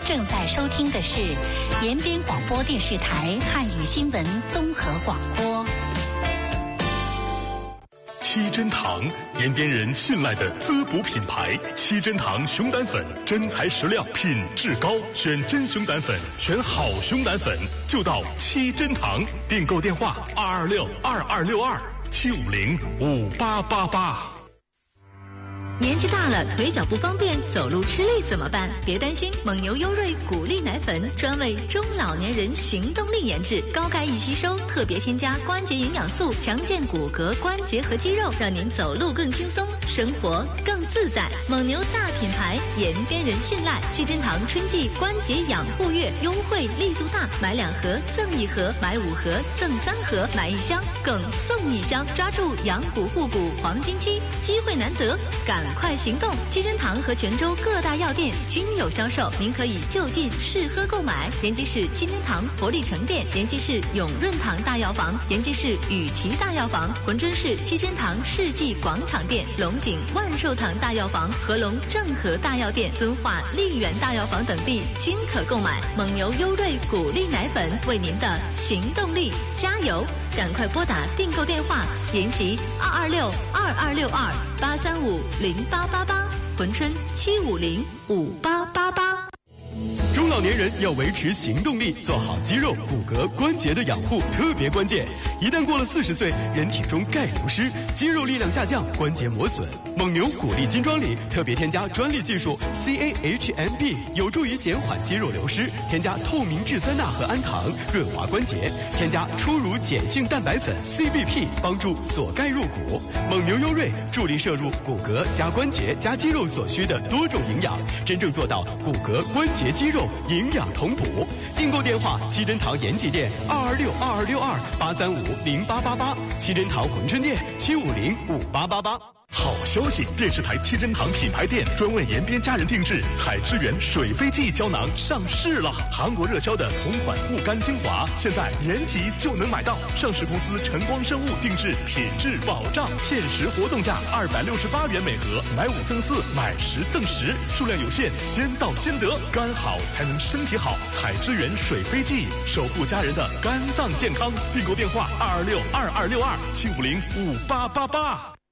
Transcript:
正在收听的是延边广播电视台汉语新闻综合广播。 七珍堂，延边人信赖的滋补品牌。七珍堂熊胆粉，真材实料，品质高，选真熊胆粉，选好熊胆粉，就到七珍堂。订购电话226-2262-750-5888。 年纪大了，腿脚不方便，走路吃力怎么办？别担心，蒙牛优瑞骨力奶粉专为中老年人行动力研制，高钙易吸收，特别添加关节营养素，强健骨骼、关节和肌肉，让您走路更轻松，生活更自在。蒙牛大品牌，延边人信赖。七珍堂春季关节养护月优惠力度大，买2盒赠1盒，买5盒赠3盒，买1箱更送1箱，抓住养骨护骨黄金期，机会难得，赶快行动！七珍堂和泉州各大药店均有销售，您可以就近试喝购买。延吉市七珍堂活力城店、延吉市永润堂大药房、延吉市雨琦大药房、珲春市七珍堂世纪广场店、龙井万寿堂大药房、合龙正和大药店、敦化丽园大药房等地均可购买。蒙牛优瑞骨力奶粉为您的行动力加油！赶快拨打订购电话：延吉226-2262-835-0888，珲春750-5888。 中老年人要维持行动力，做好肌肉、骨骼、关节的养护特别关键。一旦过了40岁，人体中钙流失，肌肉力量下降，关节磨损。蒙牛骨力金装里特别添加专利技术 CAHMB， 有助于减缓肌肉流失。添加透明质酸钠和氨糖，润滑关节。添加初乳碱性蛋白粉 CBP， 帮助锁钙入骨。蒙牛优瑞助力摄入骨骼加关节加肌肉所需的多种营养，真正做到骨骼、关节、肌肉营养同补。订购电话：七珍堂延吉店226-2262-835-0888，七珍堂珲春店750-5888。 好消息！电视台七珍堂品牌店专为延边家人定制采之源水飞蓟胶囊上市了。韩国热销的同款护肝精华，现在延吉就能买到。上市公司晨光生物定制，品质保障，限时活动价268元每盒，买5赠4，买10赠10，数量有限，先到先得。肝好才能身体好，采之源水飞蓟，守护家人的肝脏健康。订购电话226-2262-750-5888。